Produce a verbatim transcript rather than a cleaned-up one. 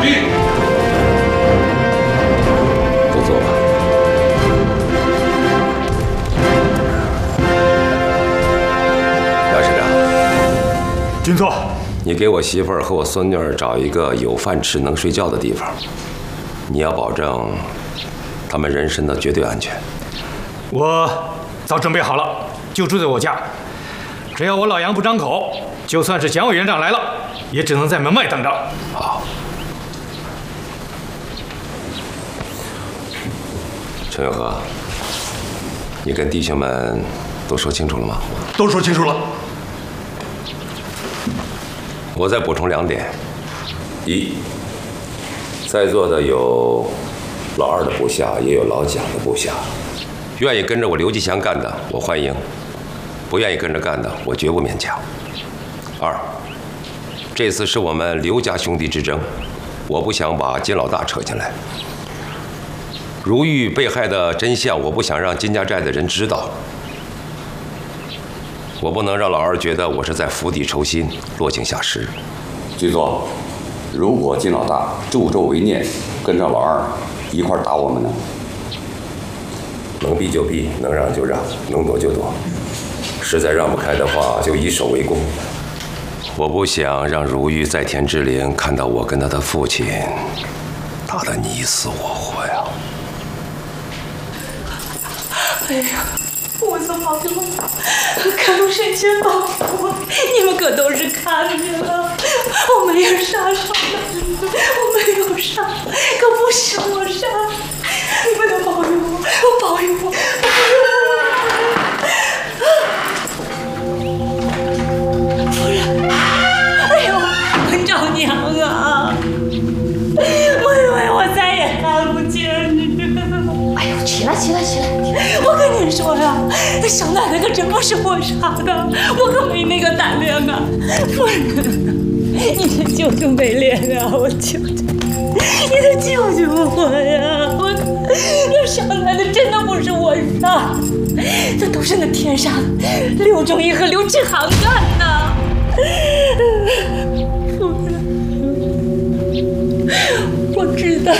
兵。 都坐吧。杨师长， 军座， 你给我媳妇儿和我孙女儿找一个有饭吃、能睡觉的地方。你要保证他们人身的绝对安全。 我早准备好了，就住在我家。只要我老杨不张口，就算是蒋委员长来了，也只能在门外等着。 好。陈永和，你跟弟兄们都说清楚了吗？ 都说清楚了。 我再补充两点：一，在座的有老二的部下，也有老蒋的部下，愿意跟着我刘继祥干的，我欢迎；不愿意跟着干的，我绝不勉强。二，这次是我们刘家兄弟之争，我不想把金老大扯进来。如玉被害的真相，我不想让金家寨的人知道。我不能让老二觉得我是在釜底抽薪、落井下石。 局座，如果金老大助纣为虐，跟着老二一块打我们呢？ 能避就避，能让就让，能躲就躲。实在让不开的话，就以守为攻。我不想让如玉在天之灵看到我跟他的父亲打得你死我活呀！ 哎呀，我说保佑我，看路神仙保佑我，你们可都是看见了，我没有杀伤的，我没有杀，可不是我杀，你们都保佑我，我保佑我，保佑我！夫人，哎呦，文丈娘啊，我以为我再也看不见你了。 哎呦，起来起来起来！ 我跟你说呀，那小奶奶可真不是我杀的，我可没那个胆量啊！夫人，你得救救美莲啊！我求求你，你得救救我呀！我那小奶奶真的不是我杀的，这都是那天杀刘忠义和刘志航干的。夫人，我知道